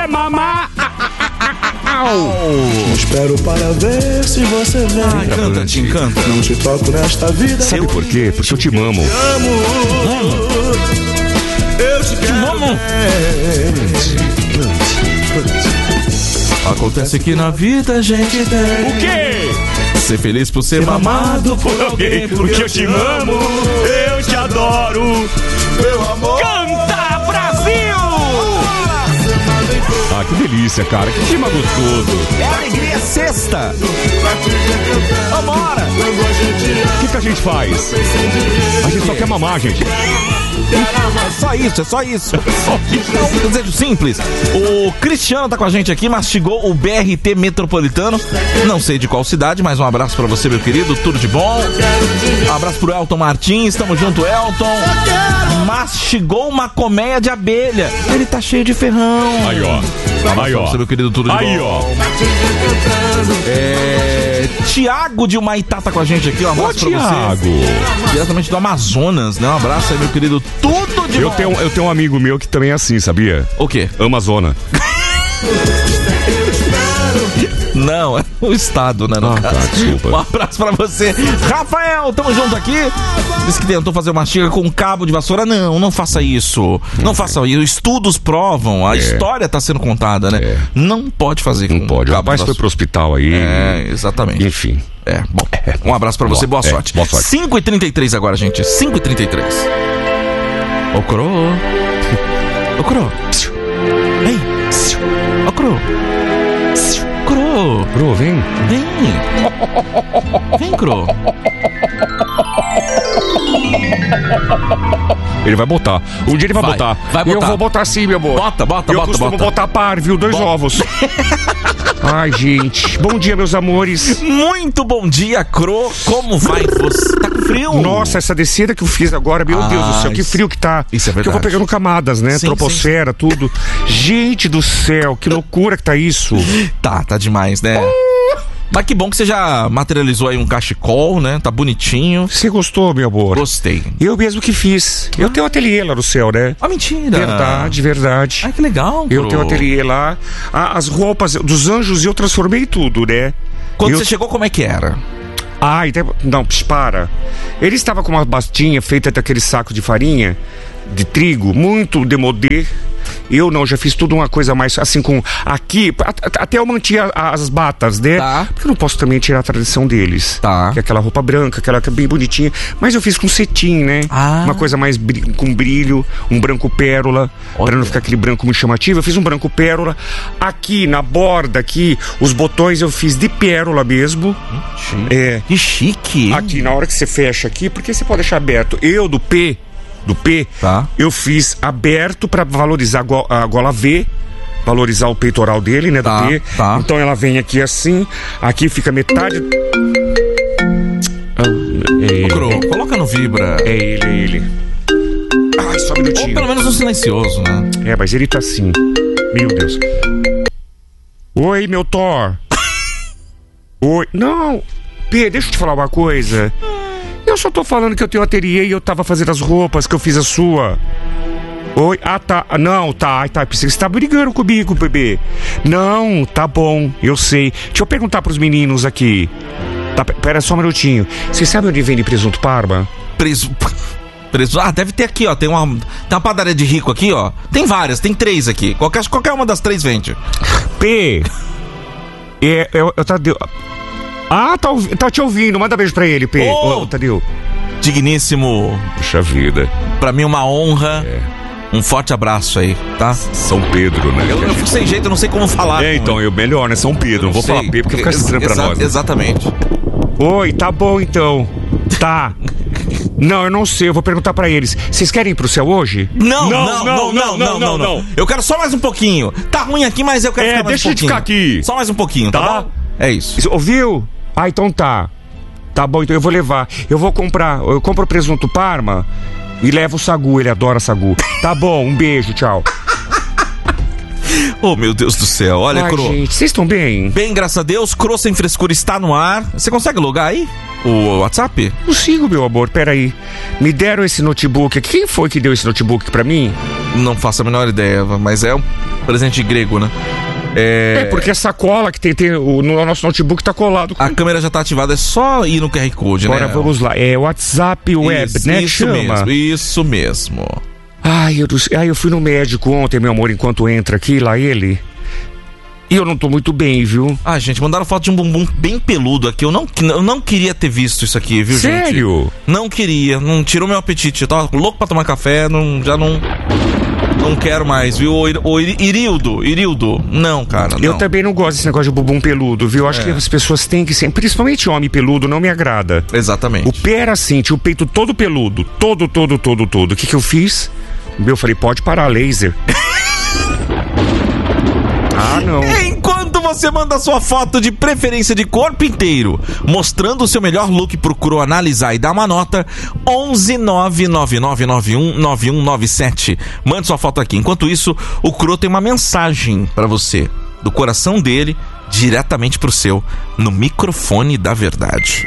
mamar. Espero para ver se você vem. Canta, te encanta. Não te toco nesta vida. Sabe por quê? Porque eu te amo. Eu te amo. Acontece que na vida a gente tem O quê? ser feliz por ser mamado por alguém, porque eu te amo, eu te adoro. Meu amor. Canta, Brasil! Ah, que delícia, cara. Que clima gostoso. É alegria sexta. Vambora! O que a gente faz? A gente só quer mamar, gente. É só isso. Um desejo simples. O Cristiano tá com a gente aqui, mastigou o BRT metropolitano. Não sei de qual cidade, mas um abraço pra você, meu querido. Tudo de bom. Um abraço pro Elton Martins. Tamo junto, Elton. Mastigou uma colmeia de abelha. Ele tá cheio de ferrão. Aí, ó. Aí, ó. Você, meu querido, tudo de Aí, bom. ó. Tiago de Humaitá tá com a gente aqui. Um abraço pra Tiago. você. Diretamente do Amazonas, né? Um abraço aí, meu querido. Tudo de bom. Eu tenho um amigo meu que também é assim, sabia? O quê? Amazona. Não, é o estado, né? No caso. Desculpa. Um abraço pra você. Rafael, tamo junto aqui. Disse que tentou fazer uma mastiga com um cabo de vassoura. Não faça isso. Não faça isso. Estudos provam, a história tá sendo contada, né? Não pode fazer com Não pode. O cabo rapaz de foi pro hospital aí. exatamente. Enfim. Bom. Um abraço pra você, boa sorte. Boa sorte. 5h33 agora, gente. 5h33. Ô, Cro. Ô, Cro. Ei. Ô, Cro. Cro. Bro, vem. Vem, Cro. Ele vai botar. Um dia ele vai botar. Vai botar. Eu vou botar sim, meu amor. Bota. Eu costumo botar par, viu? 2 ovos. Ai, gente. Bom dia, meus amores. Muito bom dia, Cro. Como vai você? Tá com frio? Nossa, essa descida que eu fiz agora, meu Deus do céu, que frio que tá. Isso é verdade. Que eu vou pegando camadas, né? Sim, Troposfera, tudo. Gente do céu, que loucura que tá isso. Tá demais, né? Mas que bom que você já materializou aí um cachecol, né? Tá bonitinho. Você gostou, meu amor? Gostei. Eu mesmo que fiz. Eu tenho um ateliê lá no céu, né? Ah, mentira. Verdade. Ai, que legal, Eu Cro. tenho um ateliê lá. As roupas dos anjos eu transformei tudo, né? Quando você chegou, como é que era? Não, para. Ele estava com uma bastinha feita daquele saco de farinha, de trigo, muito demodê. Eu não, já fiz tudo uma coisa mais assim com... Aqui, até eu mantinha as batas, né? Tá. Porque eu não posso também tirar a tradição deles. Tá. Que é aquela roupa branca, aquela que é bem bonitinha. Mas eu fiz com cetim, né? Ah. Uma coisa mais com brilho, um branco pérola. Olha. Pra não ficar aquele branco muito chamativo. Eu fiz um branco pérola. Aqui, na borda, aqui, os botões eu fiz de pérola mesmo. Que chique. Aqui, na hora que você fecha aqui, porque você pode deixar aberto. Eu, do P, Tá. eu fiz aberto pra valorizar a gola V, valorizar o peitoral dele, né, do Tá, P. tá. Então ela vem aqui assim, aqui fica metade... É ele. Cro, coloca no vibra. É ele. Ai, só um Ou minutinho. pelo menos no silencioso, né? Mas ele tá assim. Meu Deus. Oi, meu Thor. Oi. Não. P, deixa eu te falar uma coisa. Eu só tô falando que eu tenho ateliê e eu tava fazendo as roupas, que eu fiz a sua. Oi? Tá. Não, tá. Pensei que você tá brigando comigo, bebê. Não, tá bom. Eu sei. Deixa eu perguntar pros meninos aqui. Tá, pera só um minutinho. Você sabe onde vende presunto Parma? Deve ter aqui, ó. Tem uma padaria de rico aqui, ó. Tem várias, tem 3 aqui. Qualquer uma das 3 vende. P. Tadeu. Tá te ouvindo. Manda beijo pra ele, P. Ô, Tadeu. Digníssimo. Puxa vida. Pra mim, uma honra. Um forte abraço aí, tá? São Pedro, né? Eu fico sem jeito, eu não sei como falar. Então, melhor, né? São Pedro. Não vou falar P porque fica estranho pra nós. Né? Exatamente. Oi, tá bom então. Tá. Não, eu não sei, eu vou perguntar pra eles. Vocês querem ir pro céu hoje? Não. Eu quero só mais um pouquinho. Tá ruim aqui, mas eu quero ficar mais um pouquinho. Deixa eu ficar aqui. Só mais um pouquinho, tá bom? É isso. Ouviu? Então tá. Tá bom, então eu vou levar. Eu compro presunto Parma e levo o sagu, ele adora sagu. Tá bom, um beijo, tchau. Oh, meu Deus do céu. Olha, Ai, Cro. gente, vocês estão bem? Bem, graças a Deus. Cro Sem Frescura está no ar. Você consegue logar aí o WhatsApp? Consigo, meu amor, peraí. Me deram esse notebook aqui. Quem foi que deu esse notebook pra mim? Não faço a menor ideia, mas é um presente grego, né? É porque a sacola que tem o nosso notebook tá colado com... A câmera já tá ativada, é só ir no QR Code, Agora né? vamos lá. É WhatsApp Web, Isso, né? isso Chama. mesmo, isso mesmo. Ai, eu fui no médico ontem, meu amor, enquanto entra aqui, lá ele. E eu não tô muito bem, viu? Ah, gente, mandaram foto de um bumbum bem peludo aqui. Eu não queria ter visto isso aqui, viu, gente? Sério? Não queria, não tirou meu apetite. Eu tava louco pra tomar café, já não quero mais, viu? O Irildo, não, cara, não. Eu também não gosto desse negócio de bumbum peludo, viu? Acho que as pessoas têm que ser, principalmente homem peludo, não me agrada. Exatamente. O pé era assim, tinha o peito todo peludo, todo. O que eu fiz? Eu falei, pode parar, laser. Ah, não. Enquanto você manda sua foto de preferência de corpo inteiro, mostrando o seu melhor look pro Cro analisar e dar uma nota, 11999919197. Mande sua foto aqui. Enquanto isso, o Cro tem uma mensagem pra você, do coração dele, diretamente pro seu, no microfone da verdade.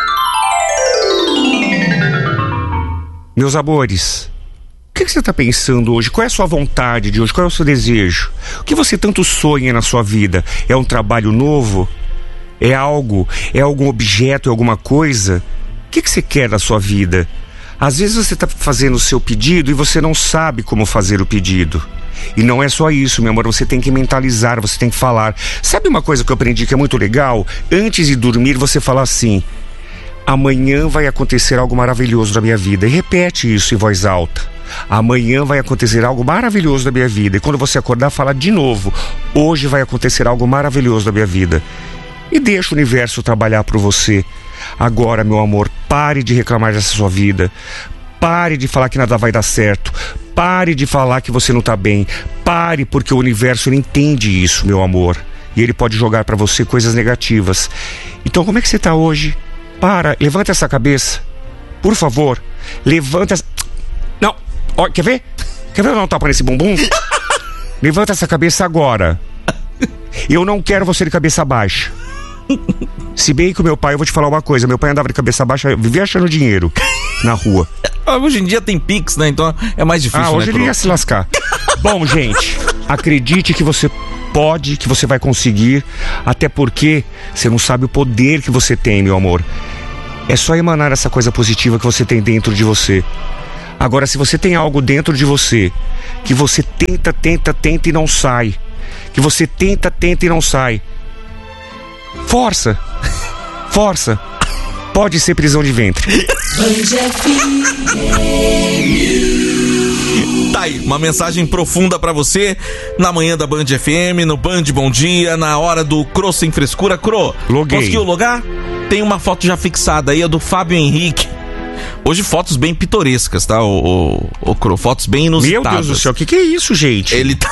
Meus amores, o que você está pensando hoje? Qual é a sua vontade de hoje? Qual é o seu desejo? O que você tanto sonha na sua vida? É um trabalho novo? É algo? É algum objeto? É alguma coisa? O que você quer da sua vida? Às vezes você está fazendo o seu pedido e você não sabe como fazer o pedido. E não é só isso, meu amor, você tem que mentalizar, você tem que falar. Sabe uma coisa que eu aprendi que é muito legal? Antes de dormir, você fala assim: amanhã vai acontecer algo maravilhoso na minha vida. E repete isso em voz alta. Amanhã vai acontecer algo maravilhoso na minha vida. E quando você acordar, fala de novo: hoje vai acontecer algo maravilhoso na minha vida. E deixa o universo trabalhar por você. Agora, meu amor, pare de reclamar dessa sua vida. Pare de falar que nada vai dar certo. Pare de falar que você não tá bem. Pare, porque o universo ele entende isso, meu amor. E ele pode jogar pra você coisas negativas. Então, como é que você tá hoje? Levanta essa cabeça. Por favor, levanta essa... Não, ó, quer ver? Quer ver eu dar um tapa nesse bumbum? Levanta essa cabeça agora. Eu não quero você de cabeça baixa. Se bem que o meu pai, eu vou te falar uma coisa, meu pai andava de cabeça baixa, vivia achando dinheiro na rua. Hoje em dia tem Pix, né? Então é mais difícil, hoje ele ia se lascar. Bom, gente, acredite que você pode, que você vai conseguir, até porque você não sabe o poder que você tem, meu amor. É só emanar essa coisa positiva que você tem dentro de você. Agora, se você tem algo dentro de você, que você tenta e não sai, que você tenta e não sai, força, pode ser prisão de ventre. Tá aí, uma mensagem profunda pra você na manhã da Band FM, no Band Bom Dia, na hora do Cro Sem Frescura. Cro, loguei. Conseguiu logar? Tem uma foto já fixada aí, a do Fábio Henrique. Hoje fotos bem pitorescas, tá, o Cro? Fotos bem inusitadas. Meu Deus do céu, o que é isso, gente? Ele tá...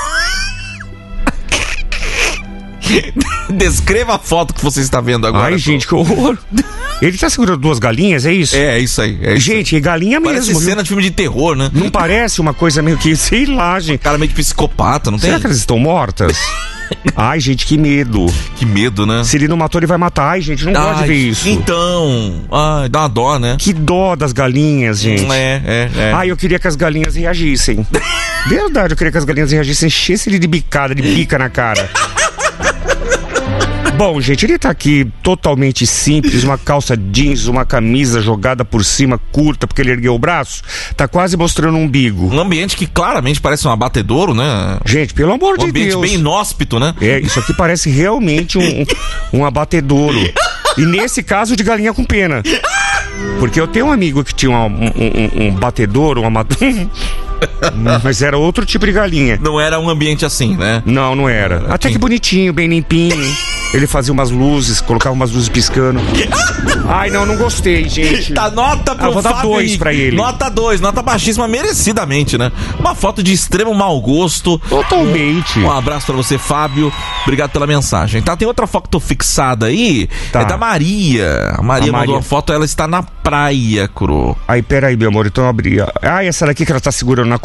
Descreva a foto que você está vendo agora. Ai, gente, que horror. Ele tá segurando duas galinhas, é isso? É isso aí. Gente, galinha parece mesmo. Cena de filme de terror, né? Não parece uma coisa meio que, sei lá, gente. Cara meio de psicopata, não tem? Será que elas estão mortas? Ai, gente, que medo. Que medo, né? Se ele não matou, ele vai matar. Ai, gente, não gosto de ver isso. Então, dá uma dó, né? Que dó das galinhas, gente. É. Ai, eu queria que as galinhas reagissem. Verdade, eu queria que as galinhas reagissem, enchessem ele de bicada, de bica na cara. Bom, gente, ele tá aqui totalmente simples, uma calça jeans, uma camisa jogada por cima, curta, porque ele ergueu o braço, tá quase mostrando um umbigo. Um ambiente que claramente parece um abatedouro, né? Gente, pelo amor de Deus. Um ambiente bem inóspito, né? É, isso aqui parece realmente um abatedouro. E nesse caso, de galinha com pena. Porque eu tenho um amigo que tinha um batedouro, mas era outro tipo de galinha. Não era um ambiente assim, né? Não era. Até que bonitinho, bem limpinho. Ele fazia umas luzes, colocava umas luzes piscando. Ai, não gostei, gente. Tá, nota pro vou dar Fábio 2 pra ele. Nota 2, nota baixíssima, merecidamente, né? Uma foto de extremo mau gosto. Totalmente. Um abraço pra você, Fábio. Obrigado pela mensagem. Tá, tem outra foto fixada aí. Tá. É da Maria. A Maria mandou uma foto, ela está na praia, Cro. Aí, peraí, meu amor, então eu abri. Essa daqui que ela tá segurando na cola?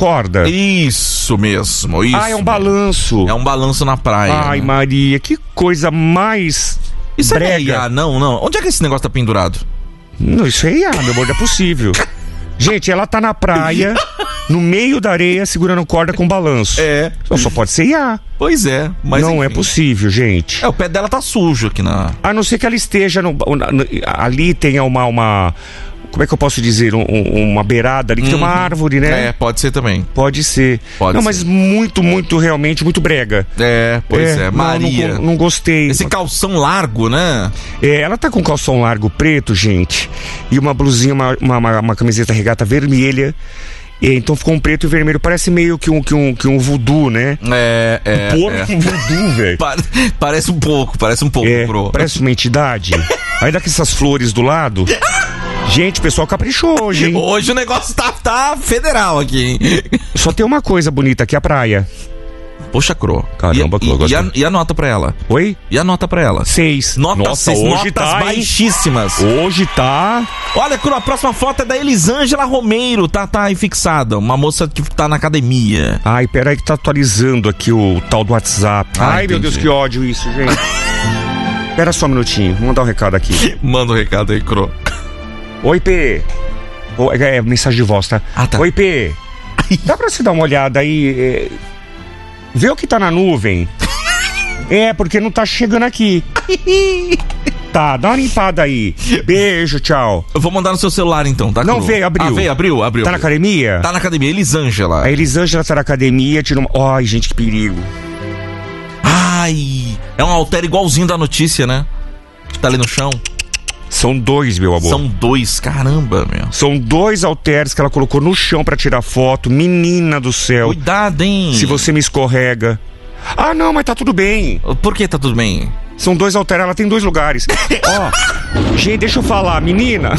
corda? Isso mesmo, isso. Ah, é um balanço. É um balanço na praia. Ai, né? Maria, que coisa mais Isso brega. é IA, não. Onde é que esse negócio tá pendurado? Não, isso é IA, meu amor, não é possível. Gente, ela tá na praia, no meio da areia, segurando corda com balanço. É. Só pode ser IA. Pois é, mas Não enfim. é possível, gente. O pé dela tá sujo aqui na... A não ser que ela esteja ali tenha uma como é que eu posso dizer? Uma beirada ali que tem uma árvore, né? É, pode ser também. Pode ser. Pode não, ser. mas muito, realmente, muito brega. É, pois é. não, Maria. Não gostei. Esse calção largo, né? Ela tá com calção largo preto, gente, e uma blusinha, uma camiseta regata vermelha. Então ficou um preto e vermelho. Parece meio que um voodoo, né? Um voodoo, velho. Parece um pouco, bro. Parece uma entidade. Ainda com essas flores do lado. Gente, o pessoal caprichou hoje, hein? Hoje o negócio tá federal aqui, hein? Só tem uma coisa bonita aqui, a praia. Poxa, Cro. Caramba, Cro, e a nota pra ela? Oi? E a nota pra ela? 6. Nossa, hoje notas tá, baixíssimas. Hoje tá... Olha, Cro, a próxima foto é da Elisângela Romero, tá aí fixada. Uma moça que tá na academia. Ai, peraí que tá atualizando aqui o tal do WhatsApp. Ai, meu Deus, que ódio isso, gente. Espera só um minutinho, vou mandar um recado aqui. Manda um recado aí, Cro. Oi, P. É mensagem de voz, tá? Ah, tá. Oi, P. Dá pra você dar uma olhada aí? Vê o que tá na nuvem. Porque não tá chegando aqui. Tá, dá uma limpada aí. Beijo, tchau. Eu vou mandar no seu celular então, tá? Não, Cro? veio, abriu. Ah, veio, abriu. Tá na academia? Tá na academia, Elisângela. A Elisângela tá na academia, tirou uma... Ai, gente, que perigo. Ai, é um halter igualzinho da notícia, né? Tá ali no chão. São 2, meu amor. São 2, caramba, meu. São 2 halteres que ela colocou no chão pra tirar foto. Menina do céu. Cuidado, hein? Se você me escorrega. Ah, não, mas tá tudo bem. Por que tá tudo bem? São 2 halteres, ela tem 2 lugares. Gente, deixa eu falar, menina.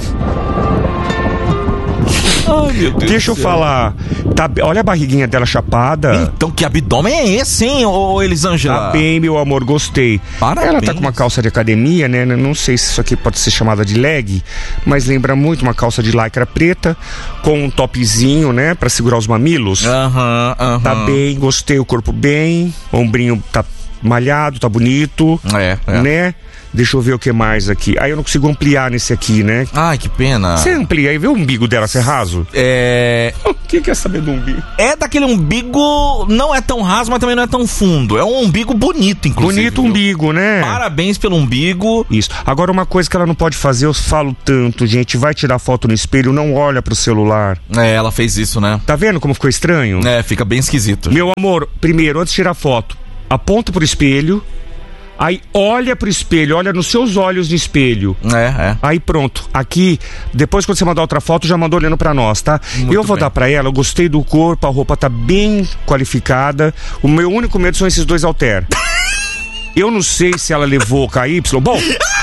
Ai, meu Deus. Deixa eu falar. Olha a barriguinha dela chapada. Então, que abdômen é esse, hein, ô Elisângela? Tá bem, meu amor, gostei. Parabéns. Ela tá com uma calça de academia, né? Não sei se isso aqui pode ser chamada de leg, mas lembra muito uma calça de lycra preta, com um topzinho, né? Pra segurar os mamilos. Aham. Tá bem, gostei, o corpo bem, o ombrinho tá malhado, tá bonito. Né? Deixa eu ver o que mais aqui. Eu não consigo ampliar nesse aqui, né? Ai, que pena. Você amplia aí, vê o umbigo dela ser raso? Quem quer saber do umbigo? É daquele umbigo, não é tão raso, mas também não é tão fundo. É um umbigo bonito, inclusive. Bonito umbigo, né? Parabéns pelo umbigo. Isso. Agora, uma coisa que ela não pode fazer, eu falo tanto, gente, vai tirar foto no espelho, não olha pro celular. Ela fez isso, né? Tá vendo como ficou estranho? Fica bem esquisito. Meu amor, primeiro, antes de tirar foto, aponta pro espelho, aí olha pro espelho, olha nos seus olhos no espelho. Aí pronto. Aqui, depois quando você mandar outra foto, já mandou olhando pra nós, tá? Eu vou dar pra ela, eu gostei do corpo, a roupa tá bem qualificada. O meu único medo são esses 2 halter. Eu não sei se ela levou KY. Bom,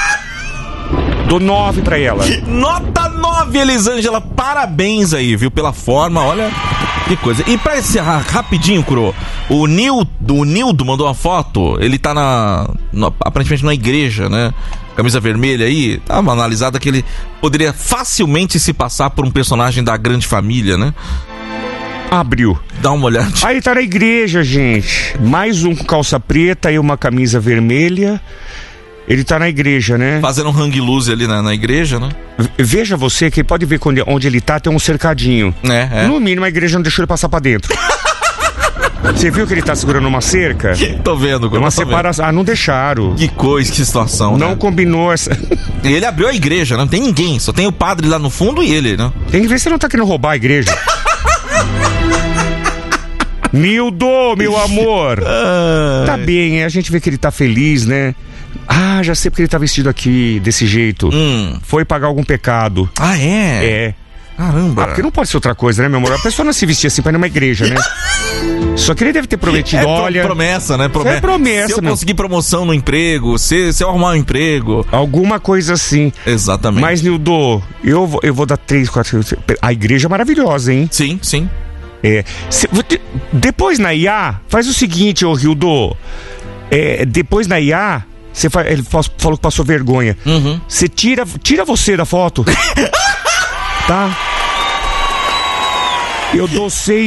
dou 9 pra ela. Nota 9, Elisângela. Parabéns aí, viu? Pela forma, olha que coisa. E pra encerrar rapidinho, Cro, o Nildo mandou uma foto. Ele tá aparentemente na igreja, né? Camisa vermelha aí. Tava analisado que ele poderia facilmente se passar por um personagem da Grande Família, né? Abriu. Dá uma olhada. Aí tá na igreja, gente. Mais um com calça preta e uma camisa vermelha. Ele tá na igreja, né? Fazendo um hang loose ali na igreja, né? Veja você que pode ver onde ele tá, tem um cercadinho. No mínimo, a igreja não deixou ele passar pra dentro. Você viu que ele tá segurando uma cerca? Tô vendo. É uma separação. Não deixaram. Que coisa, que situação, não, né? Combinou essa... Ele abriu a igreja, não tem ninguém. Só tem o padre lá no fundo e ele, né? Tem que ver se ele não tá querendo roubar a igreja. Nildo, meu amor. Tá bem, a gente vê que ele tá feliz, né? Já sei porque ele tá vestido aqui desse jeito. Foi pagar algum pecado. É. Caramba. Porque não pode ser outra coisa, né, meu amor? A pessoa não se vestia assim pra ir numa igreja, né? Só que ele deve ter prometido, olha... promessa, né? É promessa, se eu conseguir promoção no emprego, se eu arrumar um emprego... Alguma coisa assim. Exatamente. Mas, Nildo, eu vou dar 3, 4... A igreja é maravilhosa, hein? Sim. Depois na IA, faz o seguinte, ô Rildo. Depois na IA... Ele falou que passou vergonha. Você tira você da foto. Tá? Eu dou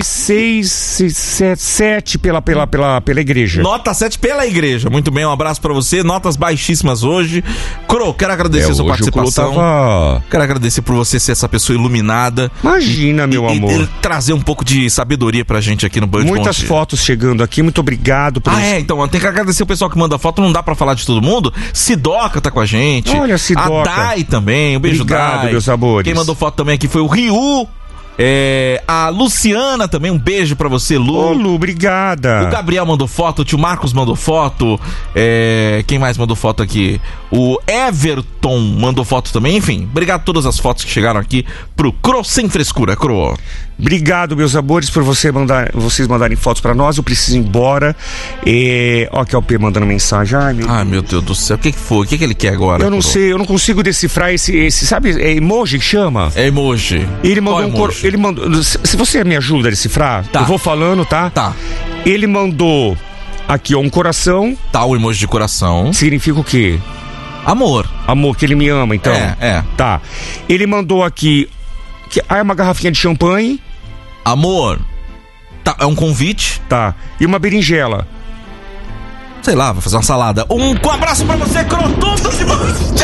7 pela igreja. Nota 7 pela igreja. Muito bem, um abraço pra você. Notas baixíssimas hoje. Cro, quero agradecer a sua participação. Quero agradecer por você ser essa pessoa iluminada. Imagina, meu amor. E trazer um pouco de sabedoria pra gente aqui no Band. Muitas fotos chegando aqui, muito obrigado por isso. Então tem que agradecer o pessoal que manda foto. Não dá pra falar de todo mundo. Sidoca tá com a gente. Olha, Sidoca. A Dai também, um beijo. Obrigado, Dai. meus amores. Quem mandou foto também aqui foi o Ryu. A Luciana também, um beijo pra você, Lu. Ô, Lu, obrigada. O Gabriel mandou foto, o tio Marcos mandou foto. Quem mais mandou foto aqui? O Everton mandou foto também. Enfim, obrigado a todas as fotos que chegaram aqui pro Cro Sem Frescura, Cro. Obrigado, meus amores, por vocês mandarem fotos pra nós. Eu preciso ir embora. Ó, que é o P mandando mensagem. Ai, meu Deus do céu. O que foi? O que ele quer agora? Eu não sei, eu não consigo decifrar esse sabe, é emoji que chama? É emoji. Ele mandou ele mandou. Se você me ajuda a decifrar, tá. Eu vou falando, tá? Tá. Ele mandou aqui, ó, um coração. Tá, o emoji de coração. Significa o quê? Amor. Amor, que ele me ama, então. Tá. Ele mandou aqui. É uma garrafinha de champanhe. Amor. Tá, é um convite. Tá. E uma berinjela. Sei lá, vai fazer uma salada. Um abraço pra você, Crotonto.